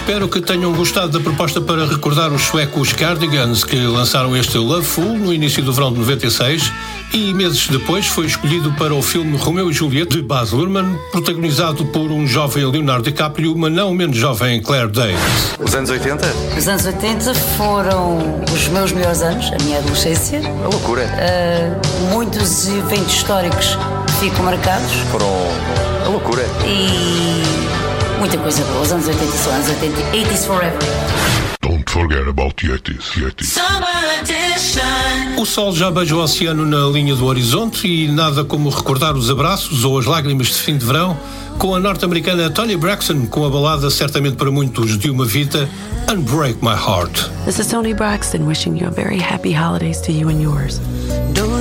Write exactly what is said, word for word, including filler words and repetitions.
Espero que tenham gostado da proposta para recordar os suecos Cardigans, que lançaram este Loveful no início do verão de noventa e seis e meses depois foi escolhido para o filme Romeu e Julieta de Baz Luhrmann, protagonizado por um jovem Leonardo DiCaprio e uma não menos jovem Claire Danes. Os anos oitenta? Os anos oitenta foram os meus melhores anos, a minha adolescência. A loucura. Uh, muitos eventos históricos ficam marcados. Foram a loucura. E muita coisa boa. Os anos oitenta são anos oitenta. eighties forever. Don't forget about Yetis. Yetis. O sol já beija o oceano na linha do horizonte e nada como recordar os abraços ou as lágrimas de fim de verão com a norte-americana Toni Braxton, com a balada certamente para muitos de uma vida, Unbreak My Heart. This is Toni Braxton wishing you a very happy holidays to you and yours.